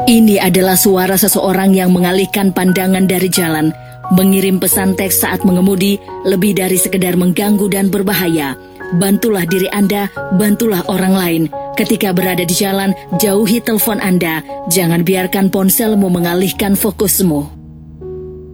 Ini adalah suara seseorang yang mengalihkan pandangan dari jalan, mengirim pesan teks saat mengemudi, lebih dari sekedar mengganggu dan berbahaya. Bantulah diri Anda, bantulah orang lain. Ketika berada di jalan, jauhi telepon Anda. Jangan biarkan ponselmu mengalihkan fokusmu.